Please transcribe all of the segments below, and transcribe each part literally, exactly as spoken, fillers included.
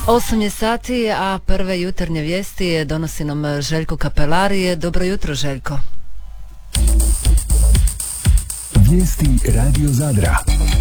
osam je sati, a prve jutarnje vijesti donosi nam Željko Kapelari. Dobro jutro, Željko. Vijesti Radio Zadra.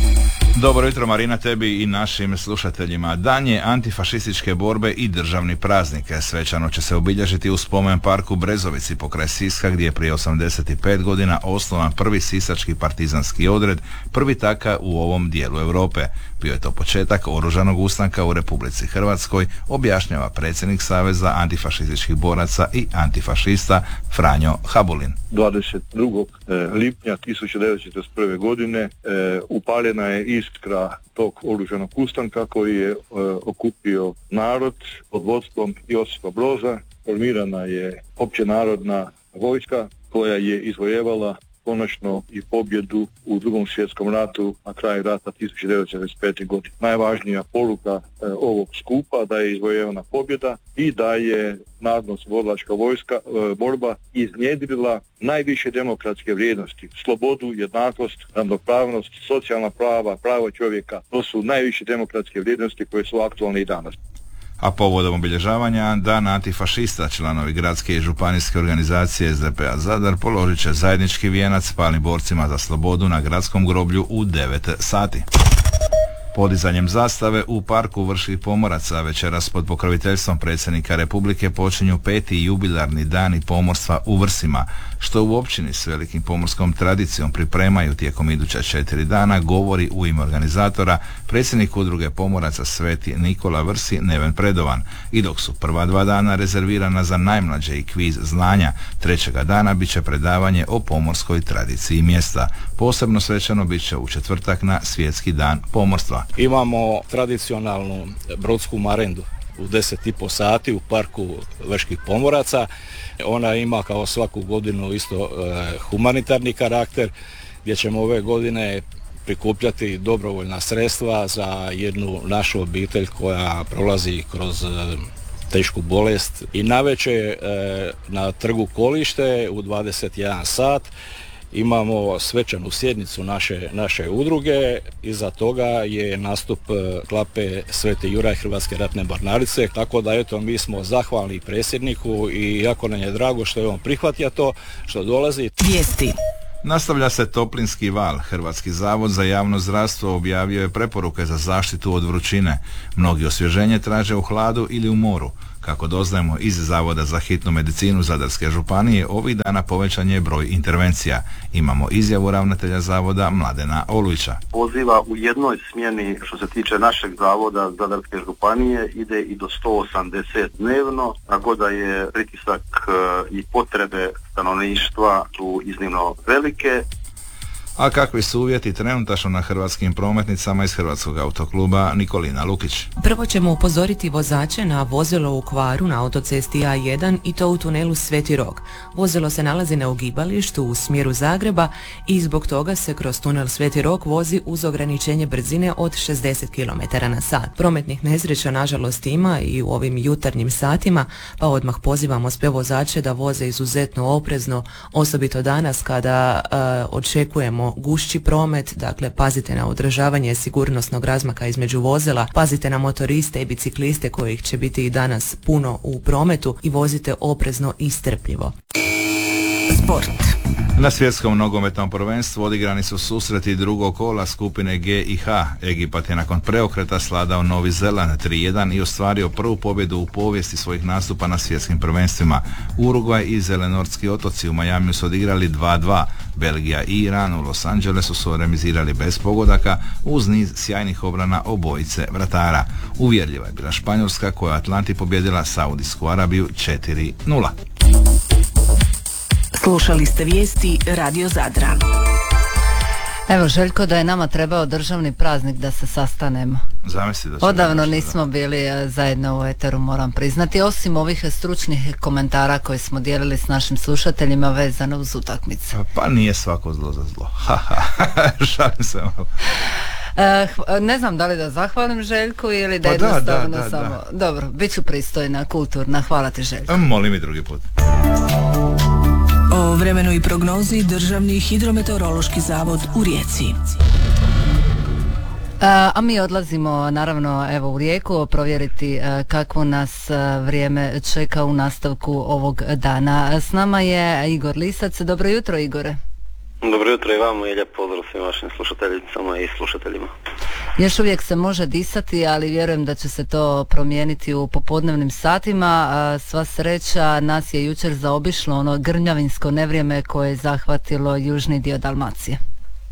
Dobro jutro, Marina, tebi i našim slušateljima. Dan je antifašističke borbe i državni praznik. Svečano će se obilježiti u spomen parku Brezovici pokraj Siska, gdje je prije osamdeset pet godina osnovan prvi sisački partizanski odred, prvi takav u ovom dijelu Europe. Bio je to početak oružanog ustanka u Republici Hrvatskoj, objašnjava predsjednik Saveza antifašističkih boraca i antifašista Franjo Habulin. dvadeset drugog lipnja tisuću devetsto četrdeset prve godine e, upaljena je iskra tog oružanog ustanka koji je e, okupio narod pod vodstvom Josipa Broza. Formirana je općenarodna vojska koja je izvojevala konačno i pobjedu u Drugom svjetskom ratu na kraju rata tisuću devetsto četrdeset pete. godine. Najvažnija poruka e, ovog skupa da je izvojevana pobjeda i da je narodno-oslobodilačka vojska e, borba iznjedrila najviše demokratske vrijednosti: slobodu, jednakost, ravnopravnost, socijalna prava, prava čovjeka. To su najviše demokratske vrijednosti koje su aktualne i danas. A povodom obilježavanja Dana antifašista, članovi gradske i županijske organizacije S D P-a Zadar položit će zajednički vijenac palnim borcima za slobodu na gradskom groblju u devet sati. Podizanjem zastave u parku Vrških pomoraca večeras pod pokroviteljstvom predsjednika Republike počinju peti jubilarni dani pomorstva u Vrsima, što u općini s velikim pomorskom tradicijom pripremaju tijekom iduća četiri dana, govori u ime organizatora predsjednik udruge pomoraca Sveti Nikola Vrsi Neven Predovan. I dok su prva dva dana rezervirana za najmlađe i kviz znanja, trećega dana bit će predavanje o pomorskoj tradiciji mjesta. Posebno svečano bit će u četvrtak na Svjetski dan pomorstva. Imamo tradicionalnu brodsku marendu u deset i po sati u parku Vrških pomoraca. Ona ima kao svaku godinu isto e, humanitarni karakter, gdje ćemo ove godine prikupljati dobrovoljna sredstva za jednu našu obitelj koja prolazi kroz e, tešku bolest. I navečer e, na trgu Kolište u dvadeset jedan sat imamo svečanu sjednicu naše, naše udruge. Iza toga je nastup klape Sveti Juraj Hrvatske ratne mornarice, tako da eto mi smo zahvalni predsjedniku i jako nam je drago što je on prihvatio to, što dolazi. Vijesti. Nastavlja se toplinski val. Hrvatski zavod za javno zdravstvo objavio je preporuke za zaštitu od vrućine. Mnogi osvježenje traže u hladu ili u moru. Kako doznajemo iz Zavoda za hitnu medicinu Zadarske županije, ovih dana povećan je broj intervencija. Imamo izjavu ravnatelja zavoda Mladena Olujića. Poziva u jednoj smjeni što se tiče našeg zavoda Zadarske županije ide i do sto osamdeset dnevno, tako da je pritisak i potrebe stanovništva su iznimno velike. A kakvi su uvjeti trenutačno na hrvatskim prometnicama iz Hrvatskog autokluba? Nikolina Lukić. Prvo ćemo upozoriti vozače na vozilo u kvaru na autocesti A jedan i to u tunelu Sveti Rok. Vozilo se nalazi na ugibalištu u smjeru Zagreba i zbog toga se kroz tunel Sveti Rok vozi uz ograničenje brzine od šezdeset kilometara na sat. Prometnih nesreća nažalost ima i u ovim jutarnjim satima, pa odmah pozivamo sve vozače da voze izuzetno oprezno, osobito danas kada uh, očekujemo gušći promet. Dakle, pazite na održavanje sigurnosnog razmaka između vozila, pazite na motoriste i bicikliste kojih će biti i danas puno u prometu i vozite oprezno i strpljivo. Sport. Na svjetskom nogometnom prvenstvu odigrani su susreti drugog kola skupine G i H. Egipat je nakon preokreta sladao Novi Zeland tri jedan i ostvario prvu pobjedu u povijesti svojih nastupa na svjetskim prvenstvima. Urugvaj i Zelenortski otoci u Majamiju su odigrali dva dva. Belgija i Iran u Los Angelesu su remizirali bez pogodaka uz niz sjajnih obrana obojice vratara. Uvjerljiva je bila Španjolska koja je Atlanti pobjedila Saudijsku Arabiju četiri nula. Slušali ste vijesti Radio Zadra. Evo, Željko, da je nama trebao državni praznik da se sastanemo. Zamisli da će Odavno nešto, nismo da. bili zajedno u eteru, moram priznati, osim ovih stručnih komentara koje smo dijelili s našim slušateljima vezano uz utakmicu. Pa nije svako zlo za zlo. Šalim se malo. Uh, ne znam da li da zahvalim Željku ili da pa jednostavno da, da, da, samo... da. Dobro, bit ću pristojna, kulturna. Hvala ti, Željko. Molim i drugi put. O vremenu i prognozi Državni hidrometeorološki zavod u Rijeci. A mi odlazimo naravno evo u Rijeku provjeriti kako nas vrijeme čeka u nastavku ovog dana. S nama je Igor Lisac. Dobro jutro, Igore. Dobro jutro i vama i lijep pozdrav svim vašim slušateljicama i slušateljima. Još uvijek se može disati, ali vjerujem da će se to promijeniti u popodnevnim satima. Sva sreća, nas je jučer zaobišlo ono grmljavinsko nevrijeme koje je zahvatilo južni dio Dalmacije.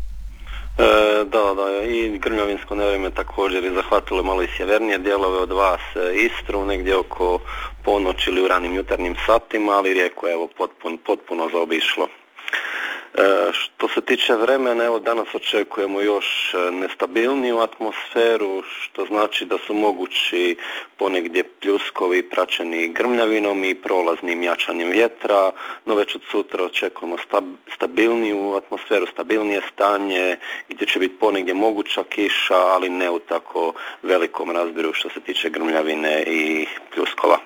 E, da, da, i grmljavinsko nevrijeme također je zahvatilo malo i sjevernije dijelove od vas, Istru, negdje oko ponoći ili u ranim jutarnjim satima, ali Rijeku je evo potpuno, potpuno zaobišlo. E, što se tiče vremena, evo danas očekujemo još nestabilniju atmosferu, što znači da su mogući ponegdje pljuskovi praćeni grmljavinom i prolaznim jačanjem vjetra, no već od sutra očekujemo stab, stabilniju atmosferu, stabilnije stanje, gdje će biti ponegdje moguća kiša, ali ne u tako velikom razmjeru što se tiče grmljavine i pljuskova.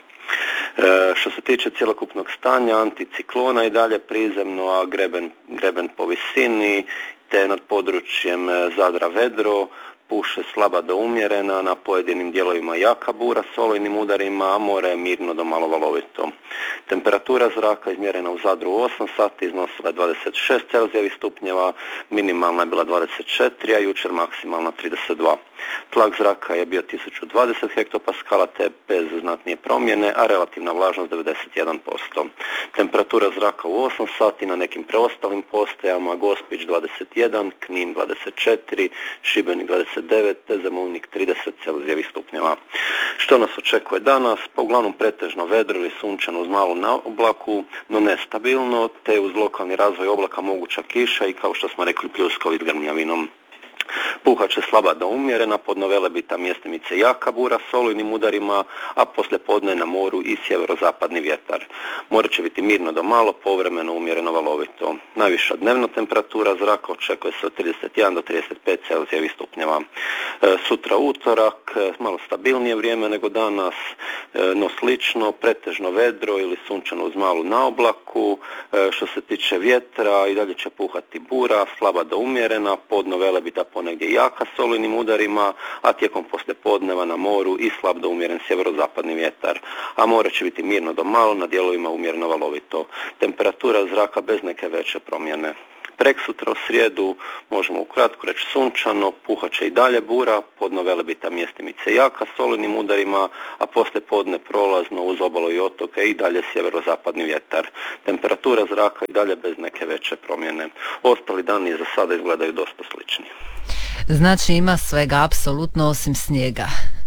E, što se tiče cjelokupnog stanja, anticiklona i dalje prizemno, a greben, greben po visini, te nad područjem Zadra vedro, puše slaba do umjerena, na pojedinim dijelovima jaka bura s olujnim udarima, a more mirno do malo valovito. Temperatura zraka izmjerena u Zadru u osam sati iznosila je dvadeset šest Celzijevih stupnjeva, minimalna je bila dvadeset četiri, a jučer maksimalna trideset dva. Tlak zraka je bio tisuću dvadeset hektopaskala te bez znatnije promjene, a relativna vlažnost devedeset jedan posto. Temperatura zraka u osam sati na nekim preostalim postajama: Gospić dvadeset jedan, Knin dvadeset četiri, Šibenik dvadeset devet te Zemunik trideset Celzijevih stupnjeva. Što nas očekuje danas? Pa uglavnom pretežno vedro ili sunčano uz malu na oblaku, no nestabilno, te uz lokalni razvoj oblaka moguća kiša i, kao što smo rekli, pljuskovi s grmljavinom. Puhat će slaba do umjerena, pod Velebita mjestimice jaka bura s olujnim udarima, a poslije podne na moru i sjeverozapadni vjetar. More će biti mirno do malo, povremeno umjereno valovito. Najviša dnevna temperatura zraka očekuje se od trideset jedan do trideset pet Celzijevih stupnjeva. E, sutra utorak, malo stabilnije vrijeme nego danas, e, no slično, pretežno vedro ili sunčano uz malu naoblaku. E, što se tiče vjetra, i dalje će puhati bura, slaba do umjerena, pod Velebita ponegdje jaka s olujnim udarima, a tijekom poslijepodneva na moru i slab do umjeren sjeverozapadni vjetar. A more će biti mirno do malo, na dijelovima umjereno valovito. Temperatura zraka bez neke veće promjene. Preksutra u srijedu možemo ukratko reći sunčano, puhat će i dalje bura, pod Velebita mjestimice jaka s olujnim udarima, a poslije podne prolazno uz obalu i otoke i dalje sjeverozapadni vjetar. Temperatura zraka i dalje bez neke veće promjene. Ostali dani za sada izgledaju dosta slični. Znači ima svega apsolutno osim snijega.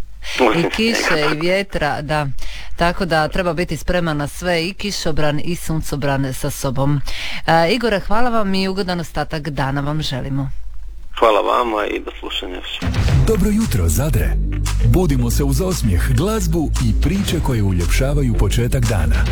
I kiše i vjetra, da. Tako da treba biti spreman na sve, i kišobran i suncobran sa sobom. E, Igore, hvala vam i ugodan ostatak dana vam želimo. Hvala vama i do slušanja. Dobro jutro, Zadre. Budimo se uz osmijeh, glazbu i priče koje uljepšavaju početak dana.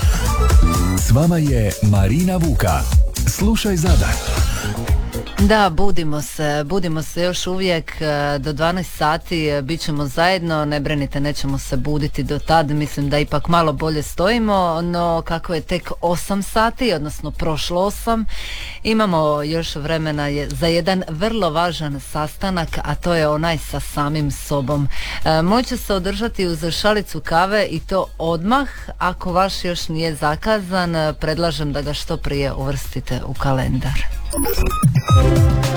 S vama je Marina Vuka. Slušaj Zadar. Da, budimo se, budimo se još uvijek do dvanaest sati, bit ćemo zajedno, ne brinite, nećemo se buditi do tad, mislim da ipak malo bolje stojimo, no kako je tek osam sati, odnosno prošlo osam, imamo još vremena za jedan vrlo važan sastanak, a to je onaj sa samim sobom. E, moj će se održati uz šalicu kave i to odmah, ako vaš još nije zakazan, predlažem da ga što prije uvrstite u kalendar.